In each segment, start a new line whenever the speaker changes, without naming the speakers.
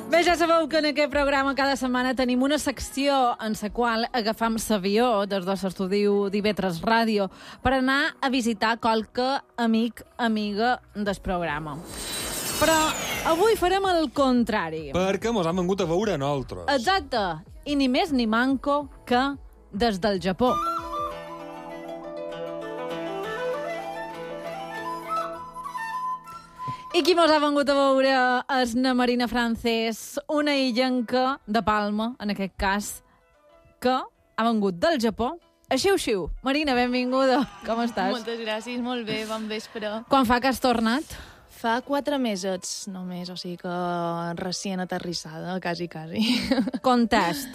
Bé, ja sabeu que en aquest programa cada setmana tenim una secció en la qual agafam l'avió des de l'estudi d'IV3 Ràdio per anar a visitar qualque amic, amiga del programa. Però avui farem el contrari.
Perquè mos han vengut a veure a nosaltres.
Exacte. I ni més ni manco que des del Japó. I qui mos ha vengut a veure és na Marina Francés, una illenca de Palma, en aquest cas, que ha vengut del Japó. Xiu. Marina, benvinguda. Com estàs?
Moltes gràcies, molt bé, bon vespre.
Quan fa que has tornat?
Fa 4 mesos només, o sigui que recient aterrissada, quasi.
Contest.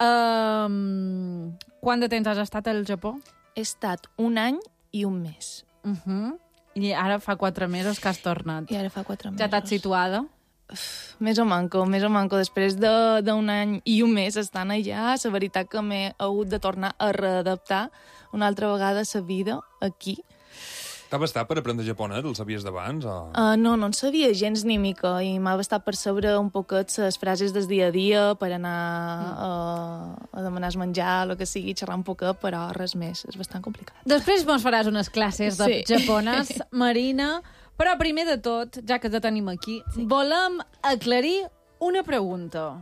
Quant de temps has estat al Japó?
He estat 1 any i 1 mes.
I ara fa 4 mesos que has tornat.
I ara fa 4 mesos.
Ja t'has situada?
Més o manco. Després d'un any i 1 mes estant allà, la veritat que m'he hagut de tornar a readaptar una altra vegada a la vida aquí.
T'ha bastat per aprendre japonès? El sabies d'abans? O...
No en sabia gens ni mica i m'ha bastat per saber un poquet les frases del dia a dia, per anar a demanar menjar, el que sigui, xerrar un poquet, però res més. És bastant complicat.
Després mos faràs unes classes de japonès, Marina, però primer de tot, ja que te tenim aquí, volem aclarir una pregunta.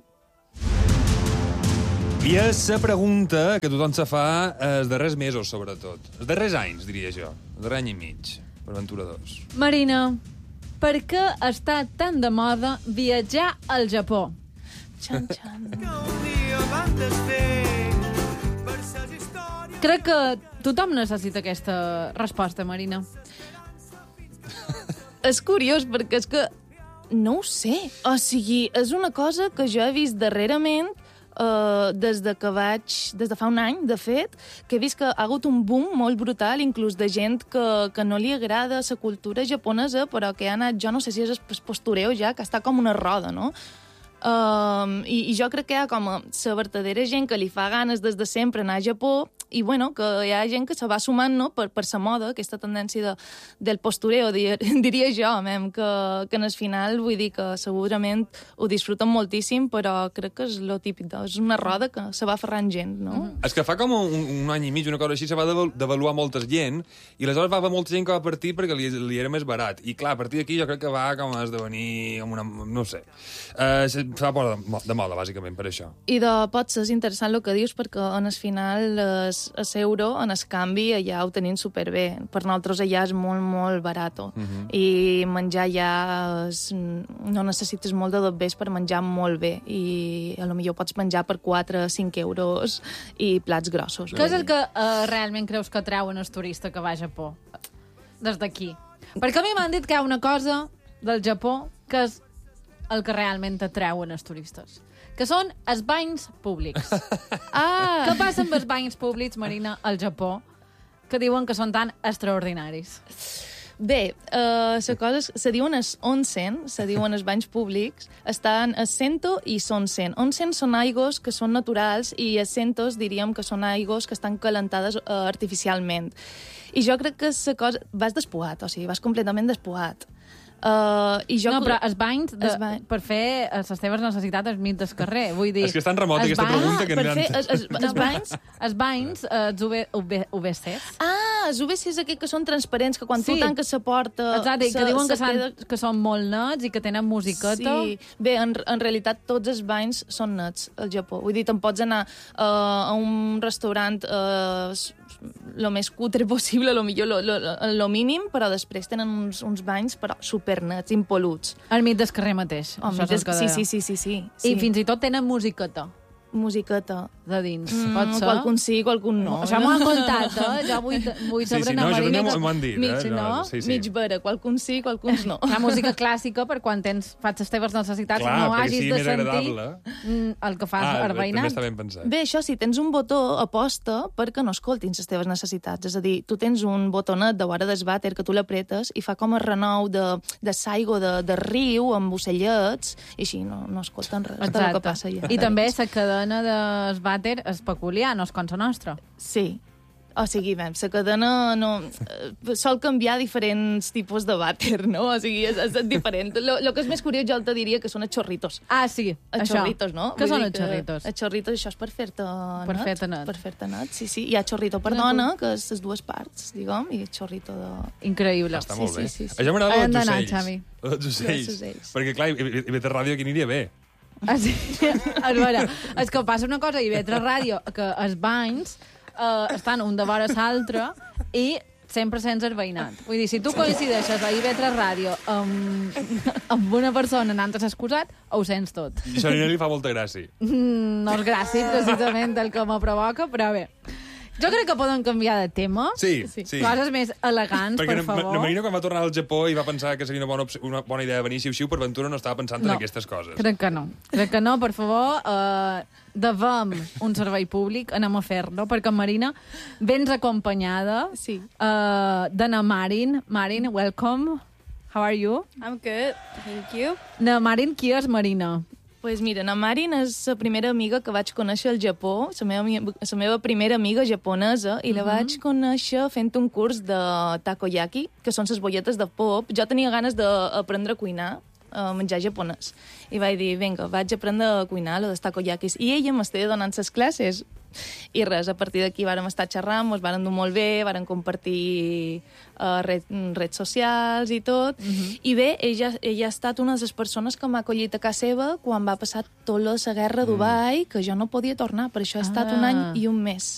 I és la pregunta que tothom se fa els darrers mesos, sobretot. Els darrers anys, diria jo. El darrer any i mig, per aventuradors.
Marina, per què està tan de moda viatjar al Japó?
Xan.
Crec que tothom necessita aquesta resposta, Marina.
És curiós, perquè és que no ho sé. O sigui, és una cosa que jo he vist darrerament des de fa un any, de fet, que he vist que ha hagut un boom molt brutal, inclús de gent que no li agrada la cultura japonesa, però que ha anat, jo no sé si és el postureo ja, que està com una roda, no? I jo crec que hi ha com la vertadera gent que li fa ganes des de sempre anar a Japó, i bueno, que hi ha gent que se va sumant, no?, per la moda, aquesta tendència del postureo, diria jo, que en el final, vull dir que segurament ho disfruten moltíssim, però crec que és lo típic, és una roda que se va aferrant gent, no?
És que fa com un any i mig, una cosa així, se va devaluar molta gent, i aleshores va haver molta gent que va partir perquè li era més barat. I clar, a partir d'aquí jo crec que va com a esdevenir com una... no sé. Fa por de moda, bàsicament, per això.
I de potser és interessant el que dius, perquè en el final l'euro, en el canvi, allà ho tenim superbé. Per nosaltres allà és molt, molt barat. I menjar allà no necessites molt de dobbers per menjar molt bé. I a lo millor pots menjar per 4 o 5 euros i plats grossos.
Què és el que realment creus que atrauen el turista que va a Japó? Des d'aquí. Perquè a mi m'han dit que hi ha una cosa del Japó que és el que realment atrauen els turistes, que són els banys públics. Què passa amb els banys públics, Marina, al Japó, que diuen que són tan extraordinaris?
Bé, la cosa se diuen els onsen, se diuen els banys públics, estan a sento i sonsen. Onsen són aigües que són naturals i a sentos diríem que són aigües que estan calentades artificialment. I jo crec que la cosa... Vas despuat, o sigui, vas completament despuat.
Però els banys, per fer les teves necessitats al mig del carrer, vull dir...
És que és tan remota aquesta pregunta que...
Els banys,
els UVCs.
Els UVCs aquells que són transparents, que quan tu tanques la porta...
Exacte, que diuen que són molt nets i que tenen musiqueta.
Sí, bé, en realitat tots els banys són nets al Japó. Vull dir, te'n pots anar a un restaurant el més cutre possible, lo mínim, però després tenen uns banys però supernets, impol·luts.
Al mig del carrer mateix.
Sí.
I fins i tot tenen musiqueta.
Musiqueta.
De dins, pot ser?
Qualcun sí, qualcun no.
Això m'ho han contat, Jo vull saber una Marina
m'ho han dit,
mig vera, qualcun sí, qualcun no.
La música clàssica, per quan faig les teves necessitats, no hagis de sentir el que fas al veïnat.
També està ben pensat.
Bé, això sí, tens un botó aposta perquè no escoltin les teves necessitats. És a dir, tu tens un botonet de vora del vàter que tu l'apretes i fa com a renou de saigo de riu amb ocellets i així no escolten res del que passa allà.
I també la cadena del vàter és peculiar, no és com la nostra.
Sí. O sigui, la cadena sol canviar diferents tipus de vàter, no? O sigui, és diferent. Lo que és més curiós jo te diria que són els xorritos.
Ah, sí,
Els
això.
xorritos, no?
Què
Vull
són
dir
els xorritos?
Els xorritos, això és per fer-te net.
Per fer-te net.
Per fer-te net, sí. Hi ha xorrito per dona, que és les dues parts, diguem, i xorrito de...
Increïble.
Està molt bé.
Sí.
A mi m'agrada
Hem
els
d'anar,
ocells.
Xavi.
Els ocells.
Els ocells.
Perquè, clar, IB3 Ràdio aquí aniria bé.
Ah, sí? A veure, és que passa una cosa, i IB3 Ràdio, que els banys estan un de vora l'altre i sempre sense el veïnat. Vull dir, si tu coincideixes a IB3 Ràdio amb una persona anant a l'excusat, ho sents tot.
I això a li fa molta gràcia.
No és gràcia, precisament, el que me provoca, però bé. Jo crec que poden canviar de tema.
Sí.
Coses més elegants,
Perquè
per favor.
la Marina, quan va tornar al Japó, i va pensar que seria una bona idea venir xiu-xiu, per ventura no estava pensant en aquestes coses.
Crec que no. Crec que no, per favor. Devem un servei públic, anem a fer-lo, perquè Marina, vens acompanyada
Sí.
de na Marin. Marin, welcome. How are you?
I'm good, thank you.
Na Marin, qui és Marina?
Pues mira, na Marin és la primera amiga que vaig conèixer al Japó, la meva primera amiga japonesa, i la vaig conèixer fent un curs de takoyaki, que són les bolletes de pop. Jo tenia ganes d'aprendre a cuinar, a menjar japonès. I vaig dir, vinga, vaig aprendre a cuinar, lo dels takoyakis. I ella m'estava donant les classes. I res, a partir d'aquí vàrem estar xerrant, ens vàrem dur molt bé, vàrem compartir redes socials i tot. I bé, ella ha estat una de les persones que m'ha acollit a casa seva quan va passar tota la guerra a Dubai, que jo no podia tornar, per això he estat un any i un mes.